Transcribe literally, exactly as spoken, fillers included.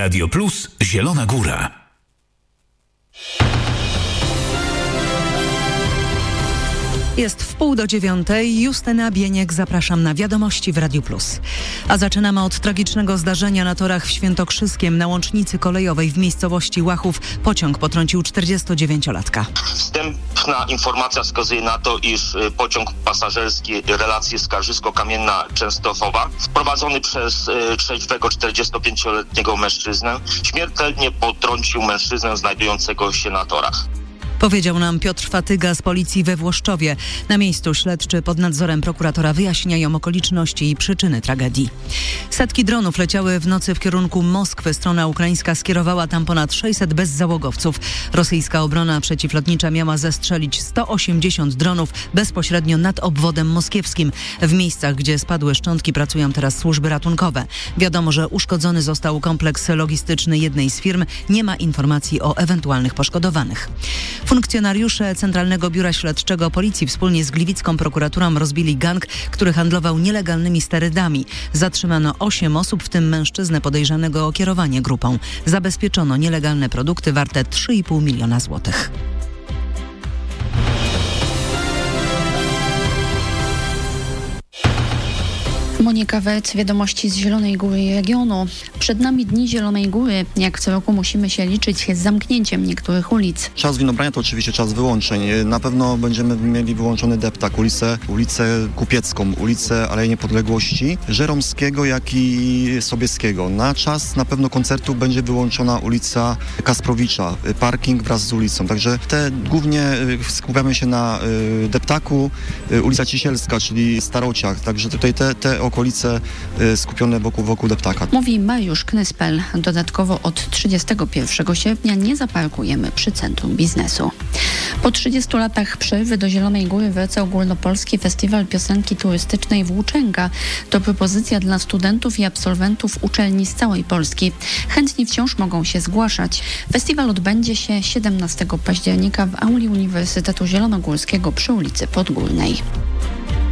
Radio Plus Zielona Góra. Jest w pół do dziewiątej. Justyna Bieniek, zapraszam na wiadomości w Radiu Plus. A zaczynamy od tragicznego zdarzenia na torach w Świętokrzyskiem. Na łącznicy kolejowej w miejscowości Łachów pociąg potrącił czterdziestodziewięciolatka. Wstępna informacja wskazuje na to, iż pociąg pasażerski relacji Skarżysko-Kamienna Częstochowa, prowadzony przez trzeźwego czterdziestopięcioletniego mężczyznę, śmiertelnie potrącił mężczyznę znajdującego się na torach. Powiedział nam Piotr Fatyga z policji we Włoszczowie. Na miejscu śledczy pod nadzorem prokuratora wyjaśniają okoliczności i przyczyny tragedii. Setki dronów leciały w nocy w kierunku Moskwy. Strona ukraińska skierowała tam ponad sześćset bezzałogowców. Rosyjska obrona przeciwlotnicza miała zestrzelić sto osiemdziesiąt dronów bezpośrednio nad obwodem moskiewskim. W miejscach, gdzie spadły szczątki, pracują teraz służby ratunkowe. Wiadomo, że uszkodzony został kompleks logistyczny jednej z firm. Nie ma informacji o ewentualnych poszkodowanych. Funkcjonariusze Centralnego Biura Śledczego Policji wspólnie z gliwicką prokuraturą rozbili gang, który handlował nielegalnymi sterydami. Zatrzymano osiem osób, w tym mężczyznę podejrzanego o kierowanie grupą. Zabezpieczono nielegalne produkty warte trzy i pół miliona złotych. Monika Wec, wiadomości z Zielonej Góry i regionu. Przed nami Dni Zielonej Góry. Jak co roku musimy się liczyć z zamknięciem niektórych ulic. Czas winobrania to oczywiście czas wyłączeń. Na pewno będziemy mieli wyłączony deptak, ulicę, ulicę Kupiecką, ulicę Alei Niepodległości, Żeromskiego, jak i Sobieskiego. Na czas na pewno koncertu będzie wyłączona ulica Kasprowicza, parking wraz z ulicą. Także te głównie skupiamy się na deptaku, ulica Cisielska, czyli Starociach. Także tutaj te, te okolice skupione wokół, wokół deptaka. Mówi Mariusz Knyspel. Dodatkowo od trzydziestego pierwszego sierpnia nie zaparkujemy przy centrum biznesu. Po trzydziestu latach przerwy do Zielonej Góry wraca ogólnopolski festiwal piosenki turystycznej Włóczęga. To propozycja dla studentów i absolwentów uczelni z całej Polski. Chętni wciąż mogą się zgłaszać. Festiwal odbędzie się siedemnastego października w auli Uniwersytetu Zielonogórskiego przy ulicy Podgórnej.